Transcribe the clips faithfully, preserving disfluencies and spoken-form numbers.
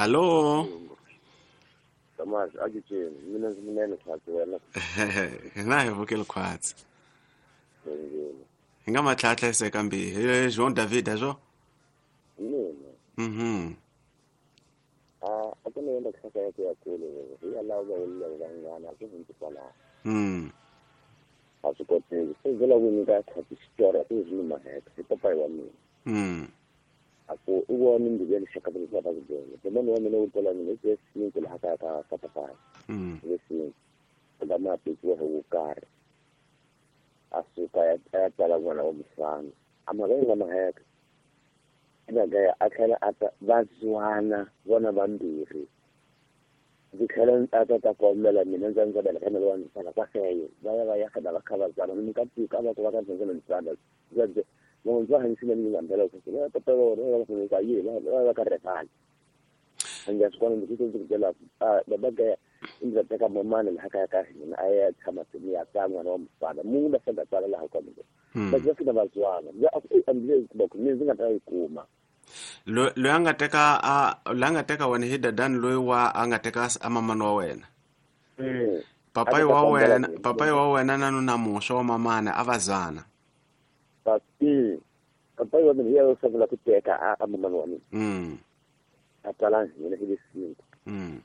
Hello. Tamazi akitsheni mina ngiminene phansi wena. Naye vukile kwatsi. Ngiyini. Ngamatlhatla esekambi. Eh Jean David ajo. Mina. Mhm. Ah, akuna yenda kusaka yake yakule. Iyalawa wele ngana akuzinto bala. Mhm. Asikothi sivela kunika thathi story ezilima heke. Sipapa wami. Mhm. Ako uwami ndibele shakabili kwa bazibele. Demoni wami ne utola ni ese sinto la haka ka sapapa. Mhm. Ese ndama pitwa hukare. Asuka ya tala wana omfana. Amabenga maheke. Ngaya akhala ata bazwana bona bambiri. Ngikhala ata takomela mina nzanzabela kana lwana sala kwaseyo. Baya baya kada bakhabazana nimkatika abako bakazenzela nisanda. Zaje Monza hanisina ngambela ukuthi papa wona ngafuna yini la ka refal. Angasikona ukuthi ngizela ah babaga indlela mama le haka ka hina aya thama tsini ya tsamwa no mfana munda senda tsala la hakona. Bazofika bazwana. Ya ambize kuboko nizinga tayikuma. Lo lo angateka a lo angateka wena hida dan lo wa angateka amamano wa wena. Mm. Papa wa wena papa wa wena nanu namusho wa mamana avazana. Pasti papa wa mimi yao sabula kuteka amamano wa mimi. Mm. Atala ni hili si. Mm.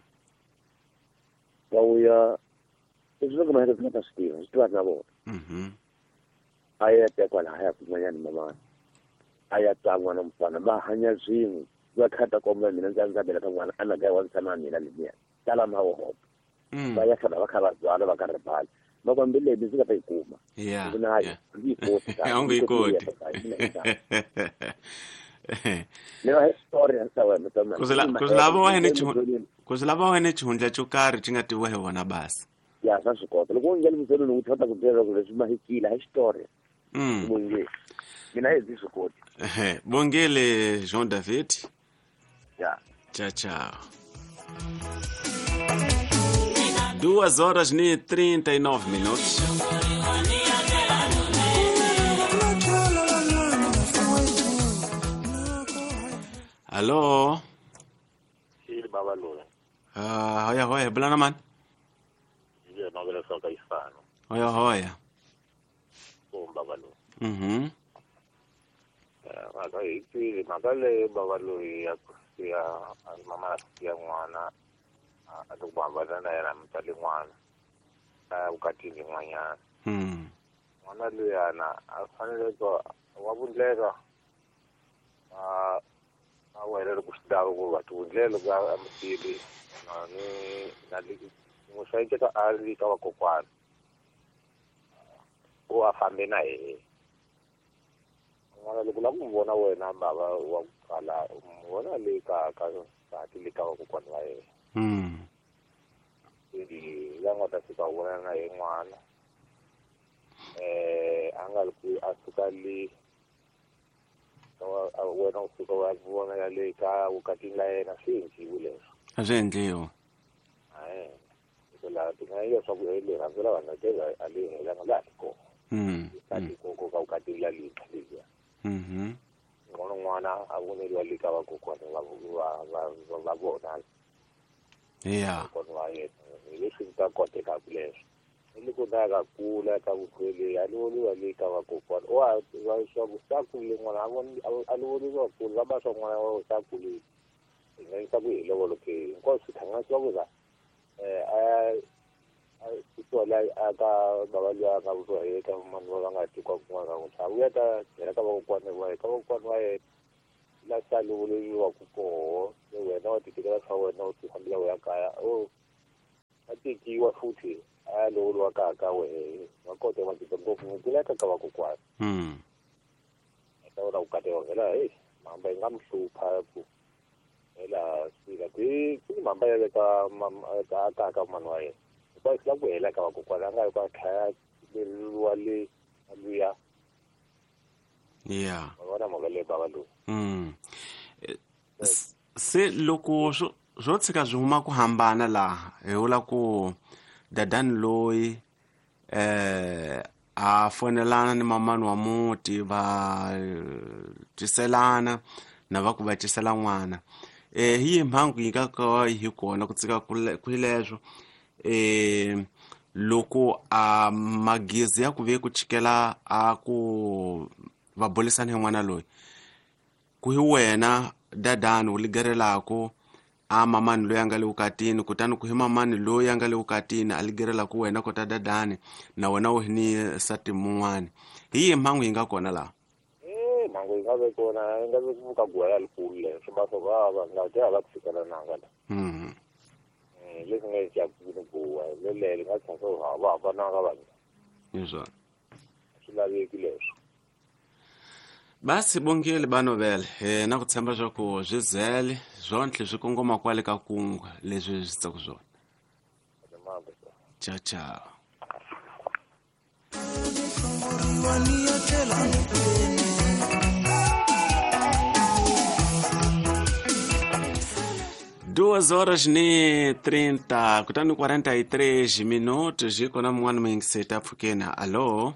Wauya Izo kama hata tunapata stima, sio tunabo. Mhm. Aya tekwa na haya kumanya ni mama. Aya tangwa na mfana ba hanya zimu. Wakata kwa mimi nanza bila kama ana ga wan sana ni la limia. Salam hawo ho. Mm. Ba ya kana bakala zwana bakara pala. Baba mbele bizika pa ikuma. Yeah. Kuna Yeah. ndi koti ta. Yangu ikoti. Leo story hasa wewe mtama. Kuzilaba wahene chihundla kuzilaba wahene chihundla chukari chingati wehe wona basi. Ya sasa kwa lo ngeli mzelo nokuthatha kutera kulesima hikila history. Mm. Bonge. Mina hizi support. Eh, bongele Jean David. Ya. Tchau, tchau. Duas horas e trinta e nove minutos. Alô? Ili baba lola. Ah, hoya hoya, blana man. Ndio naongea soka ifano. Hoya hoya. Kwa baba lola. Mhm. Eh, waka hiki magale baba lola ya ya mama ya mwana. Atakwamba na era mtali mwana. Ah ukatini mwanya. Mhm. Mwana luyana afanele ko wabundleka. Ah awere kusidaro ko batundlelo ka amsili nani nali musaike ka ali ka wakokwana o afambe na yeye ngala lokula kumvona wena baba wa kala umvona le ka ka ka tile ka wakokwana wa yeye Mhm. ndi langata sika wona na yeye mwana eh angalu asukali wena usuka wavona yale ka ukati la yena sinzi ule Azendliwa. hayi la tingayo sabu ile ngazela wanatela ali la ngati ko Mhm. kati ko ko ka ukati la liya Mhm. ngono mwana abone le lika wa ko kwa la wa wa wa bona Yeah. ko wa ye ile sinta ko te ka ble ile ko daga kula ka ukwele alolu walika wa ko kwa wa wa sabu sakule ngwana abone alolu ko kula ba so ngwana wa sakule ngai sabu ile wo ke ko sithanga sabu za eh a itola aka babala ka bo e ka manwa nga ngati kwa kwa ka utha uya ta era ka bo kwa ne wa ka bo kwa wa la salu le wa ku ko le wena wa tikela ka wena u hambila wa ka o atiki wa futhi a lo lo ka ka we wa ko te wa ti ko ku kula ka ka wa ku kwa Mhm. ka ora u ka te wa la eh mamba ngam su pha ku ela sila ti ku mamba ya ka ka ka ka manwa e kwa sababu ela ka ku kwa nga kwa kha le wale aluya Yeah. wana mogale baba lo Mm. Se loko swo swo tshika swi huma ku hambana laha hi vula ku dadani loyi eh a fonelana ni mamani wa muti va tiselana na va ku va tisela n'wana eh hi mhangu yi nga ka hi kona ku tsika ku hileswo eh loko a magezi ya ku ve ku chikela a ku va bolisana hi n'wana loyi ku hi wena dadani u ligerelako a mamani loyi a nga le vukatini kutani ku hi mamani loyi a nga le vukatini a ligerela ku wena kota dadani na wena u ni sati mun'wani hi mhangu yi nga kona laha eh mhangu yi nga ve kona yi nga ve ku ka goya likulu leswo va so va va nga dya va ku fikela nanga la mhm eh leswi nga ya ku ni goya lele nga tsaka ha va va na ka vanhu yizwa swi laveki leswo basi bongile banovele eh na ku tshemba swa ku zwizele zontle swi kongoma kwale ka kungwa leswi swi tsaku swona ciao ciao duas horas ni trinta kutani quarenta e três minutos hi kona mun'wana muyingiseta pfukeni allo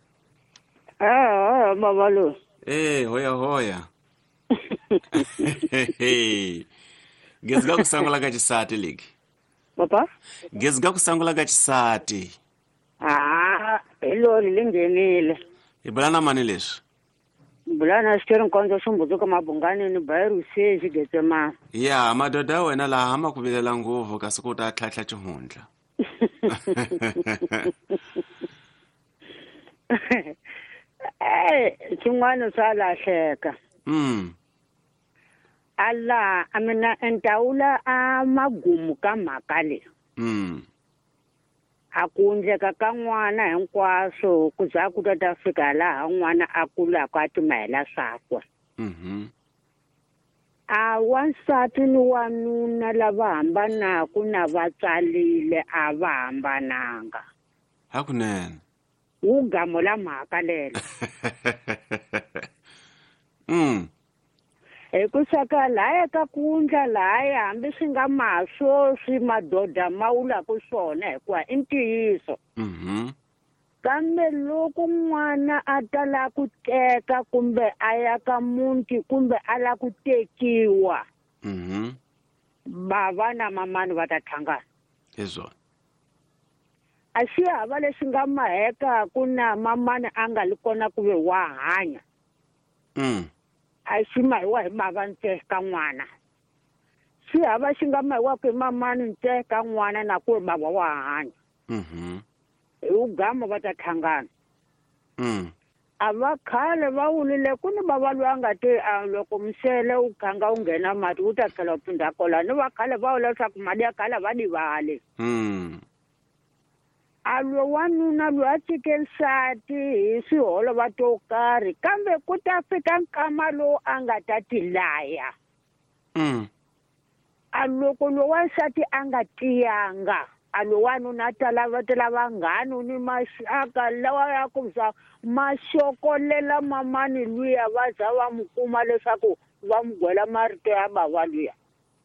ah babalo eh hoya hoya gezi ga ku sangula ka xisati ligi papa gezi ga ku sangula ka xisati ah elori lingenile hi bula na mani leswi bulana xitiri nkonzo xumbuzuka mabungani ni bayiru se xigetsema ya madoda ya wena laha ma ku vilela ngopfu kasi ku ta tlhatlha xihundla eh xin'wana swa lahleka mm ala amina entawula a magumu ka mhaka leyi mm a ku endleka ka n'wana hinkwaswo ku za ku ta ta fika laha n'wana a kulaka a timayela swakwe mhm a wansati ni wanuna lava hambanaku na vatsalile a va hambananga hakunene wu gamola mhaka lelo mm hi ku saka laya ka kundla laya hambi swi nga mahlo swi madoda ma wulaku swona hikuva i ntiyiso mhm kambe loko n'wana a tala ku teka kumbe a ya ka muti kumbe a la ku tekiwa mhm bava na mamani va ta tlhangana hezwo a xi hava leswi nga maheka ku na mamani a nga li kona ku ve wa hanya mm a xi mahiwa hi mava ntsena ka n'wana xi hava xi nga mahiwaka hi mamani ntsena ka n'wana na ku bava wa hanya mhm hi ugama va ta tlhangana mm a va khale va wulile ku ni bava loyi a nga ti loko msele u khanga u nghena mati wu ta tlhela u phinda kola ni va khale va vula leswaku mali ya khale va divale mm a lo wanuna loyi a tshike nsati hi swiholova to karhi kambe ku ta fika nkama lowu a nga ta tilaya mm a loko lo wansati a nga tiyanga a lo wanuna a ta lava ti lava nghanu ni maxaka lawa ya ku za ma xokolela mamani luya va za va n'wi kuma leswaku va n'wi gwela marito ya bava luya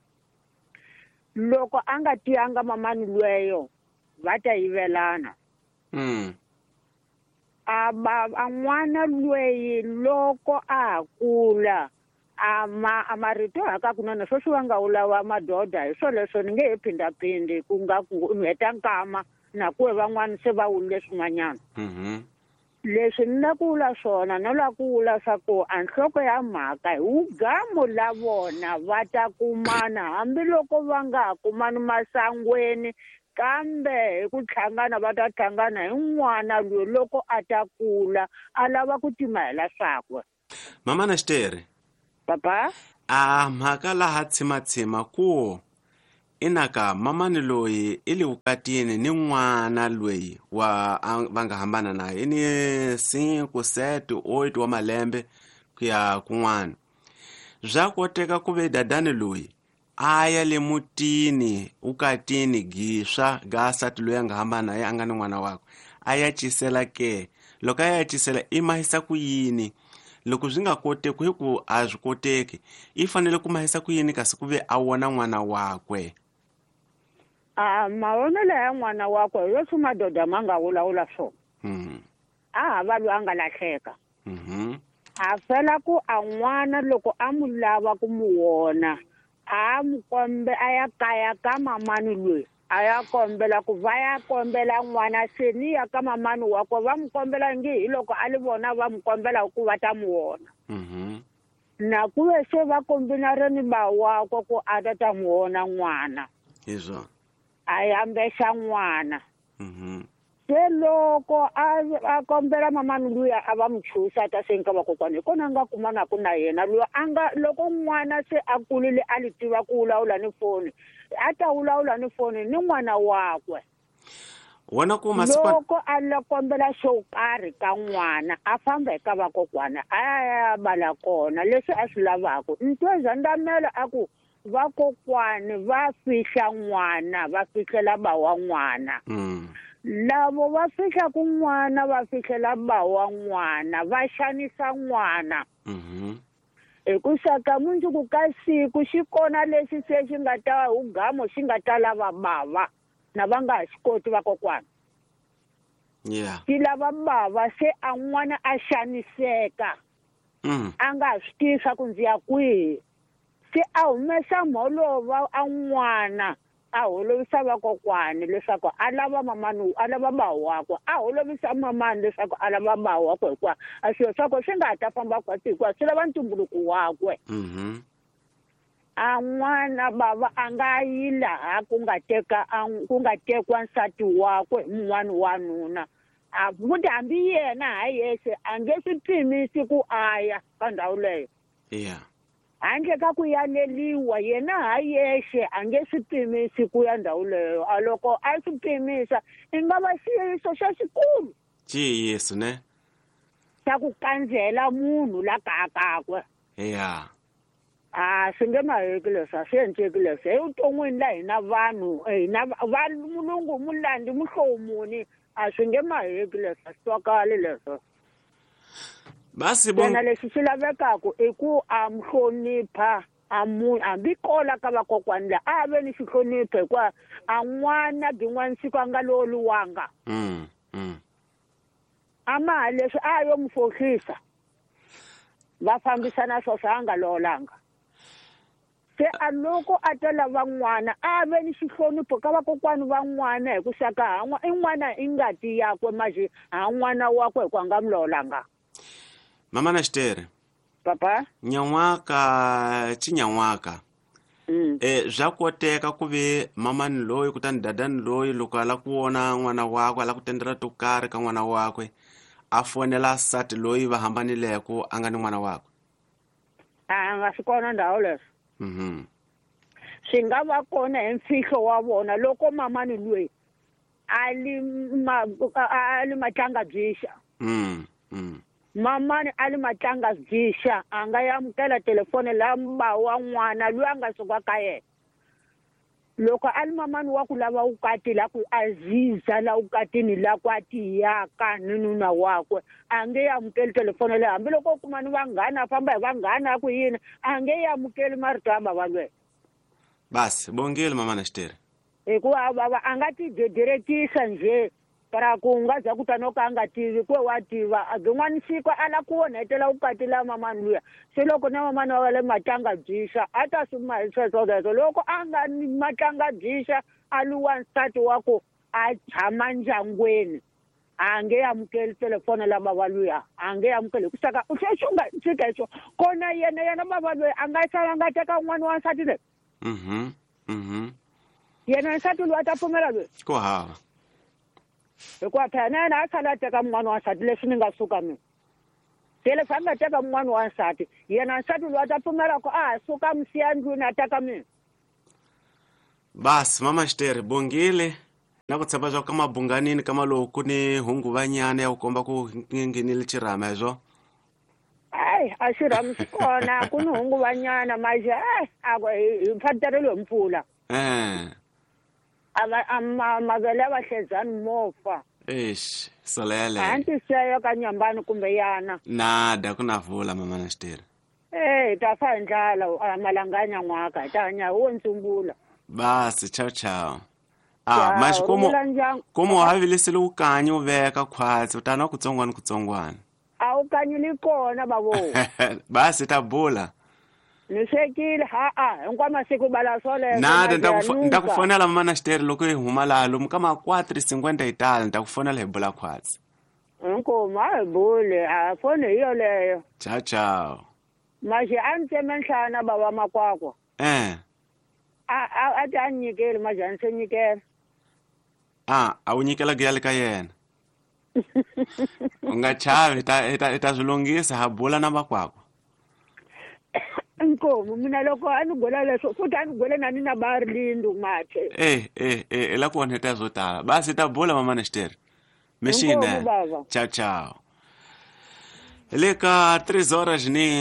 loko a nga tiyanga mamani luyeyo va ta yivelana mm a ba a n'wana loyi loko a ha kula a ma a marito haka kunene swo swi va nga wulawa madoda hi swo leswo ni nge he phindaphindi ku nga ku ni heta nkama na ku van'wana se va wulile swin'wanyana mhm leswi ni la ku vula swona no la ku vula swa ku a nhloko ya mhaka hi ugamo la vona va ta kumana hambiloko va nga ha kumani masangweni kambe hi ku tlhangana va ta tlhangana hi n'wana loyi loko a ta kula a lava ku timayela swakwe mama na xiteri papa a mhaka laha tshimatshima ku inaka mamani loyi i le vukatini ni n'wana loyi wa va nga hambana naye i ni cinco sete oito wa malembe ku ya kun'wana bya koteka ku ve dadani loyi a ya le mutini vukatini giswa ga sati loyi a nga hambana naye a nga ni n'wana wakwe a ya cisela ke loko a ya cisela i mahisa ku yini loko swi nga koteki hi ku a swi koteki i fanele ku mahisa ku yini kasi ku ve a wona n'wana wakwe a mavonelo ya n'wana wakwe hi leswi madoda ma nga vulavula swona mhm a hava loyi a nga lahleka mhm a fela ku a n'wana loko a mu lava ku mu wona a mukombe a ya kaya ka mamani loyi a ya kombela ku va ya kombela n'wana seni ya ka mamani wako va mu kombela nge hi loko a li vona va mu kombela ku va ta mu vona Mhm. na ku ve se va kombinareni ba wako ku a ta ta mu vona n'wana Izwo. a ya mbexa n'wana Mhm. se loko a a kombela mamani luya a va mu chusa ta senka vakokwani hi kona a nga kumanaku na yena loyi a nga loko n'wana se a kulile a li tiva ku vulavula ni foni a ta vulavula ni foni ni n'wana wakwe Wona ku masiku loko a la kombela xo karhi ka n'wana a famba eka vakokwana a ya ya bala kona leswi a swi lavaka ntwe zandamela a ku vakokwani va fihla n'wana va fihlela ba wa n'wana Mm. lavo va fihla ku n'wana va fihlela ba wa n'wana va xanisa n'wana Mhm. hi ku xaka mundzuku ka siku xi kona lexi se xi nga ta ugamo xi nga ta lava bava na va nga ha xi koti vakokwana Yeah. xi lava bava se a n'wana a xaniseka Mm. a nga ha swi tisa ku ndzi ya kwihi se a humesa mholova a n'wana a holovisa vakokwani leswaku a lava mamani a lava bawu wakwe a holovisa mamani leswaku a lava bawu wakwe hikuva a swilo swakwe swi nga ha ta famba kwati hikuva swi lava ntumbuluko wakwe Mhm. a n'wana bava a nga yi laha ku nga teka a- ku nga tekiwa nsati wakwe hi mun'wana wa nuna a futhi hambi yena hayi yexe a nge swi pimisi ku a ya ka ndhawu leyo Yeah. handle ka ku yaneliwa yena hayi yexe a nge swi pimisi ku ya ndhawu leyo a loko a swi pimisa i nga va xiyiso xa xikulu Ji Yesu ne. xa ku kandzela munhu la kaya kakwe Yeah. a swi nge maheki leswi a swi endleki leswi evuton'wini la hina vanhu hina va mulungu mulandi muhlomuni a swi nge maheki leswi a swi twakali leswo Basi yena bong lexi xi lavekaka i ku a mu hlonipha a munhu hambi kola ka vakokwani la a ve ni xihlonipho hikuva a n'wana byin'wana siku a nga loliwanga Mm. Mm. a maha leswi a yo mu fohlisa va fambisana swoswo a nga lolanga se a loko a ta lava n'wana a ve ni xihlonipho ka vakokwani va n'wana hi ku xaka ha n'wa- i n'wana i ngati yakwe maji ha n'wana wakwe hi ku a nga mu lolanga Mama na Xtere. papa Nyan'waka chinyan'waka. mm. Eh bya koteka ku ve mamani loyi kutani dadani loyi loko ala ku vona n'wana wakwe ala ku tendela to karhi ka n'wana wakwe a fonela sati loyi va hambanileko a nga ni n'wana wakwe. a nga swi kona ndhawu leswi Mhm. swi nga va kona hi mfihlo wa vona loko mamani loyi a li ma a li matlanga byixa Mm. Mm. mamani a li matlanga byixa a nga yamukela telefoni la mba wa n'wana loyi a nga suka ka yena loko a li mamani wa ku lava vukati la ku aziza la vukatini la ku a tiyaka ni nuna wakwe a nge yamukeli telefoni leyi hambiloko u kuma ni vanghana a famba hi vanghana a ku yini a nge yamukeli marito ya bava lweyi Basi bongile mama na Xtere. hikuva bava a nga ti dedirekisa njhe para ku nga za ku ta no ka a nga tivi ku wa tiva a byin'wana siku a la ku onhetela vukati la mamani luya se loko na mamani wa le matlanga byixa a ta swi ma hi sweswo sweswo loko a nga ni matlanga byixa a luwa nsati wa ku a tshama ndyangweni a nge amukeli telefoni la bava luya a nge amukeli hi ku saka u se xi nga tshika hi xo kona yena yena bava loyi a nga sala a nga teka n'wana wa nsati leyi Mhm. Mhm. yena nsati loyi a ta pfumela loyi Ku hava. hikuva phela na yena a sala a teka n'wana wa nsati leswi ni nga suka mina se leswi a nga teka n'wana wa nsati yena nsati loyi a ta pfumela ku a ha suka misiya ndlwini a teka mina Basi mama Xtere bongile na ku tshemba swa ku ka mabunganini ka maloku ku ni hunguvanyana ya ku komba ku ngenile chirama hezwo. hayi a xirhamu xi kona ku ni hunguvanyana maxe e a hi mfaterelo hi mpfula Eh. a va- a ma- mavele ya vahlezani mofa Eish, sala yale. hanti seyo ka nyambani kumbe yana Nada ku na vula mama na Xtere. e hi ta fa hi ndlala a malanganya n'waka hi ta hanya hi wo ntsumbula Basi ciao ciao. Ciao, Ah, mas como rhumela ndyangu. como havilisile ukanyi u veka khwatsi utana kutsongwana kutsongwana. a wu kanyili kona bavo Basi ta bula. Ni swekile ha-a hinkwawu masiku bala swoleswo nada na nda nuka. ku fonela mama na xiteri loko hi huma laha lomu ka ma four cinquenta yi tala ni ta ku fonela hi bula khwatsi. Inkomo a hi buli a foni hi yoleyo. Ciao ciao. Maxe a ni tseme nhlana baba Makwakwa. Eh. A a a ti a ni nyikeli maxe a ni se nyikela. Ah, a wu nyikela giyali ka yena. U nga chavi ta ta ta zwilungisa ha bula na Makwakwa. Inkomo mina loko a ni gwela leswo futhi a ni gwele na ni na Barilindu mathe. Eh eh eh la ku onheta zo tala. Basi ta bula mama na xiteri. Mexina. Inkomo baba. Ciao ciao. Le ka três horas ni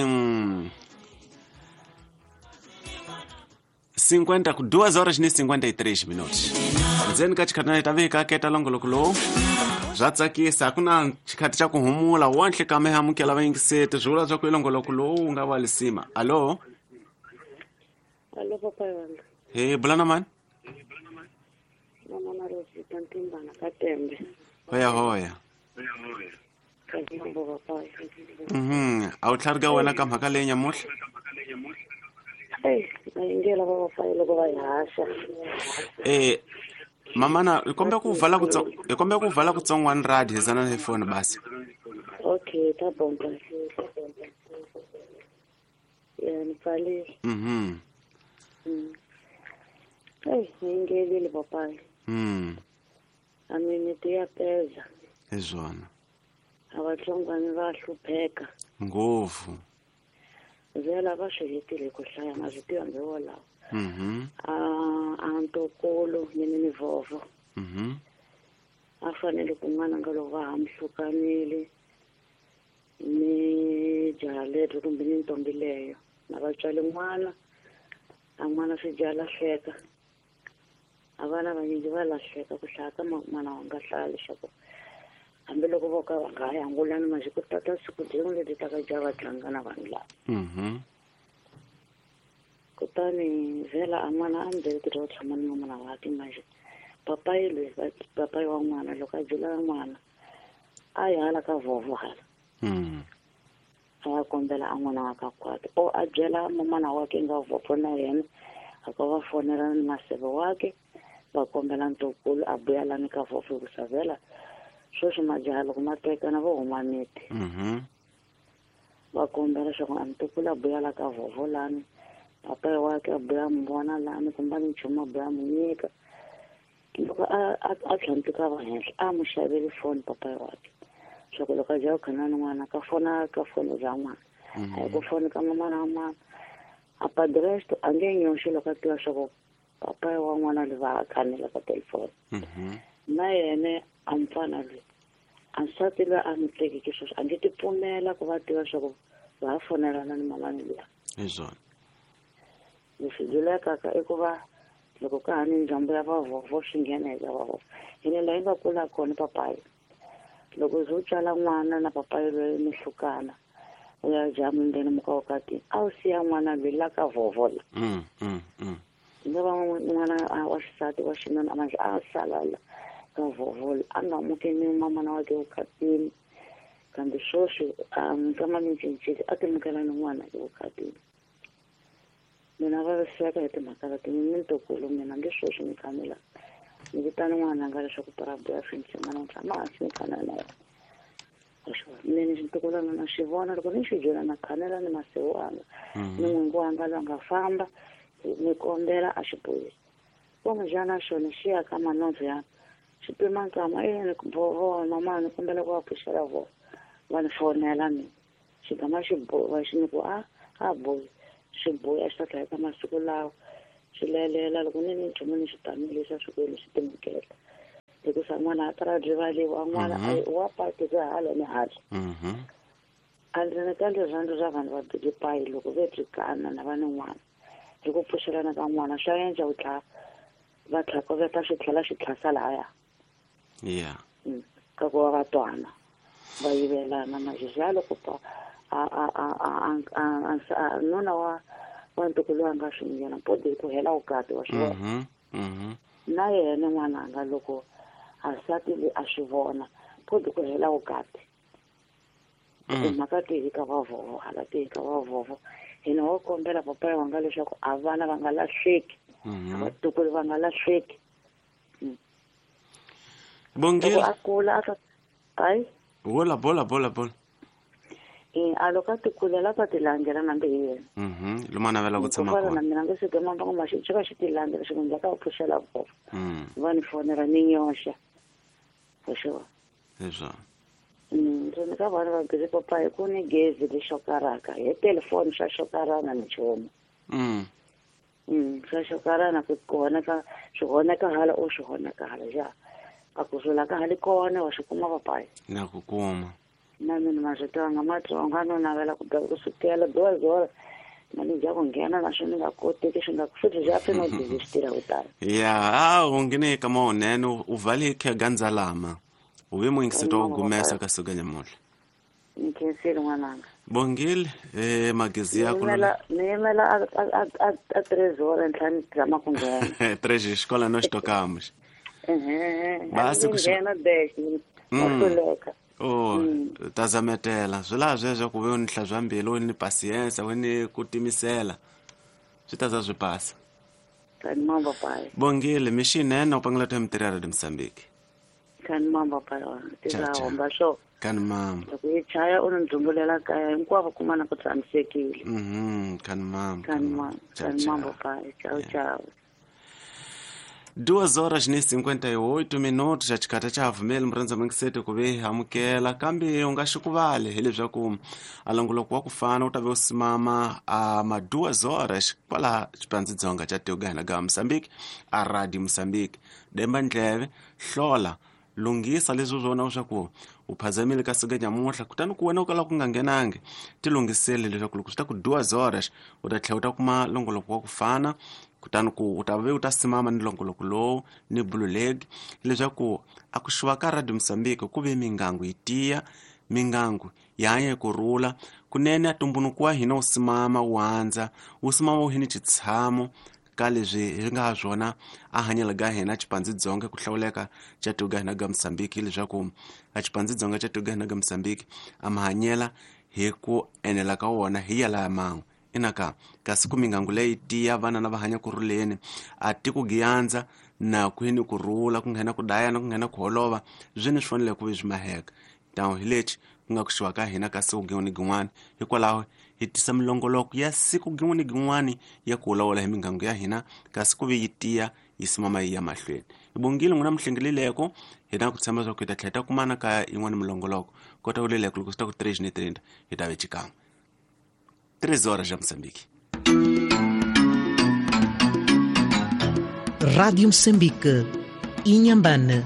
cinquenta, duas horas ni cinquenta e três minutos. Ndzeni ka chikhati ta vika keta longoloko lowu bya tsakisa ku na chikhati xa ku humula wa nhlekame hamukela vayingiseti swi vula swa ku longoloko lowu nga va lisima. Allo? Allo papa wanga. He bula na mani? Mama na Rosita Ntimbana ka Tembe. Hoya hoya. Ka Jimbo papa. Mhm. A wu tlhari ka wena ka mhaka leyi nyamuhla? Eh, ngela baba fa loko va hasha. Eh mama na ikombe ku vala ku ikombe ku vala ku tsongwani radio zana na phone basi. Okay, ta bonga. Ya ni pale. Mhm. Mm. Eh, ngeli papa. Mhm. Amini tiya peza. Ezona. Abatlongwane va hlupheka. Ngofu. Vela va swetile ku hlaya mazitiwa ngewo lawa. Mhm. Ah, antokolo nini ni vovo. Mhm. A fanele ku n'wana nga loko va hamhlukanile ni jaha leto kumbe ni ntombi leyo na vatswali n'wana a n'wana swi jaha lahleka a vana vanyingi va lahleka ku hlaya ka n'wana wa nga hlaya leswaku hambiloko vo ka va nga ha yangulani maxe ku tata siku dzin'we leti ta ka jaha va tlanga na vanhu lava. Mhm. Kutani vhela a n'wana a ndzeli ku ri tshama ni n'wana wake maxe papayi loyi papayi wa n'wana loko a byela n'wana a yi hala ka vovo hala. Mhm. A kombela a n'wana wa ka kwati o a byela mamana wake nga vovo na yena a ka va fonela ni maseve wake va kombela ntokulu a buyela ni ka vovo ku savela sweswi majaha loko ma tekana vo huma miti. Mhm. Va kombela leswaku a ntukulu a buyela ka vovo lani papayi wake a buya mi vona lani kumbe ni nchumu a buya mi nyika loko a a tlhantlheka va henhla a mu xaveli foni papayi wake swa ku loko a jaha khana ni n'wana ka fona ka foni bya n'wana a hi ku foni ka mamana wa n'wana a padresto a nge nyoxi loko a tiva swa ku papayi wa n'wana le va a khanela ka telefoni. Mhm. Na yene a mfana loyi a nsati loyi a mi tekeke sweswo a nge ti pfumela ku va tiva swa ku va ha fonelana ni mamani liya. Ezona. Leswi byelekaka i ku va loko ka ha ni ndzhambu ya vavovo swi nghena eka vavovo hi ndlela yi nga kula kona papayi loko zo tswala n'wana na papayi loyi mi hlukana u ya jaha mi nghena muka vukatini a wu siya n'wana loyi la ka vovo la. Mhm. Mhm. Nga va n'wana wa xisati wa xinuna a manjhe a sala la ka vovo a nga mukeni mamana wake vukatini kambe sweswi nkama mi cincile a ti mukela ni n'wana evukatini. Mina va viseka hi timhaka leti ni ntokulu mina nge sweswi ni khanela ni vitana n'wana nga leswaku parabuya finchi n'wana ni tshama hansi ni khanela na yena. Mina xintukulwana na xi vona loko ni xi byela na khanela ni maseve wanga ni n'wingi wanga loyi a nga famba ni kombela a xi boyile vo n'wi byela na xona xi ya ka manondzo ya xi pima nkama yini vovo mama ni kombela ku va pfuxela vovo va ni fonela mina xi gama xi boha xi ni ku a a boyi xi boya xi ta tlhela eka masiku lawa xi lelela loko ni ni nchumu ni xi tamile xa swikweleti xi timukela hikusa n'wana a tara rivaliwa n'wana wa pati bya hala ni hala. Mhm. A ndzeni ka rirhandzu ra vanhu va byi payi loko ve byi kana na va ni n'wana hi ku pfuxelana ka n'wana swa endla u tlha va tlhakoveta swi tlhela swi tlhasa lahaya. Yeah. Ka ku va va twana va yivelana mazizya loko pa a a a a nuna wa wa ntukulu wa nga swi nghena podi ku hela vukati wa swi vona. Mhm. Mhm. Na yena n'wananga loko a nsati leyi a swi vona podi ku hela vukati. Timhaka tihi ka va vovo hala tihi ka va vovo hina wo kombela papa wanga leswaku a vana va nga lahleki vatukulu va nga lahleki Bongile a kula a ai bola bola bola bola eh aloka tikulela pa tilangela nambe yena mhm lumana vela ku tshama kona kona mina ngese mamba ngoma xi chika xi tilangela xi ngenda ka phushela vo mhm vani fonera ni nyosha fosho eso mm ndzi ka vana va bizi papa hi ku ni gezi le shokaraka hi telefoni xa shokarana ni chomo mhm mm xa shokarana ku kona ka swihona ka hala o swihona ka hala ja a ku swela ka hali kona wa xikuma papa na ku kuma na mina mazitanga matsonga no navela ku ga ku sukela do zora mani ja ku nghena na swini nga koti swi nga futhi ja pfena u desistira utala ya ah ungine kama onene uvali ke ganza lama uve mwingisito ugumesa kasuka nyamuhla nkensile mwananga Bongile eh magezi yako nimela nimela a a trezora ntlhani drama ku nghena treje xikola no xitokamos ehe Basi ku nghena dash motoleka oh tazametela zwila zwezwo ku ve unihla zwambili ni patience wena ku timisela swi ta za swi pasa kan mamba pai Bongile mishinene upangela to mtirara de Mozambique kan mamba pai tizahomba so kan mama loko yi chaya u ndzumbulela kaya hinkwavo kumana ku tshamisekile mhm kan mama kan mamba kan mamba pai ciao ciao duas horas ni cinquenta e oito minutos já chikata cha vumeli murendza mwengisete ku ve amukela kambe u nga xikuvali hi leswaku alongoloko wa ku fana u ta ve u simama a ma duas horas kwala xipandzitsonga cha Tiugana ga Mozambique a Radio Mozambique demba ndleve hlola lungisa leswi swona leswaku u phazamile ka siga nyamuhla kutani ku wena u kala ku nga ngenangi ti lungisele leswaku loko swi ta ku duas horas u ta tlhela u ta kuma longoloko wa ku fana kutani ku u ta ve u ta simama ni longoloko lowu ni bululegi leswaku a ku xiwa ka Radio Mozambique ku ve mingangu yi tiya mingangu yi hanya ku rhula kunene a tumbulukiwa hina u simama wandza u simama u hini chitshamo ka leswi hi nga swona a hanyela ga hina xipandzitsonga ku hlawuleka cha Tiugana ga Mozambique leswaku a xipandzitsonga cha Tiugana ga Mozambique a mahanyela hi ku enela ka wona hi yala ya mangu inaka kasi ku mingangu leyi tiya vana na va hanya ku ruleni a ti ku giyanza na ku hini ku rhula ku nghena ku daya na ku nghena ku holova zwini swi fanele ku ve swi maheka tawu hi lexi ku nga ku xiwa ka hina ka siku gin'wana gin'wana hikwalaho hi tisa milongoloko ya siku gin'wana gin'wana ya ku wulawola hi mingangu ya hina kasi ku ve yi tiya yi simama yi ya mahlweni hi Bongile n'wina mihlengeleleko hi na ku tshemba leswaku hi ta tlhela ta kumana ka yin'wana milongoloko kota ku leleko loko swi ta ku três ni trinta hi ta ve xikan'we três horas já Moçambique. Rádio Moçambique, Inhambane.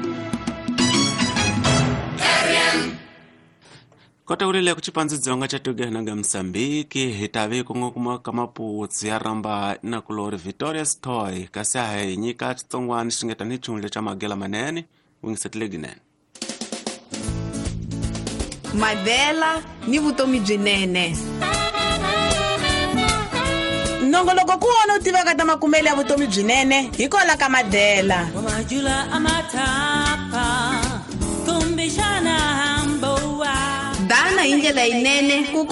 Kota ku leleko xipandzitsonga cha Tiugana ga Mozambique hi ta ve ku nga kuma ka maputsi ya ramba na kulori Victoria's Toy kasi a hi nyika xitsongwana xi ngeta ni chungle cha magela manene wingisetile ginene Madela ni vutomi byinene. Nongoloko ku wona u tivaka ta makumele ya vutomi byinene hi kola ka Madela. Majula amatapa kumbishana hamboa Dana hi ndlela yinene ku